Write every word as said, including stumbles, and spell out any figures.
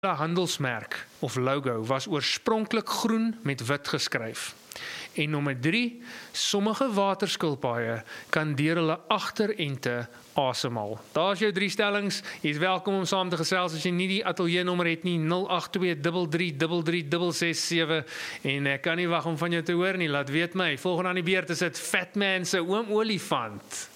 Die handelsmerk of logo was oorspronklik groen met wit geskryf. En nommer drie, sommige waterskilpaaie kan deur hulle agterente asemhaal. Daar's jou drie stellings. Jy is welkom om saam te gesels as jy nie die ateljee nommer het nie, nul agt twee drie drie drie drie ses ses sewe en ek kan nie wag om van jou te hoor nie. Laat weet my. Volgende aan die beurt is dit Fatman se oom olifant.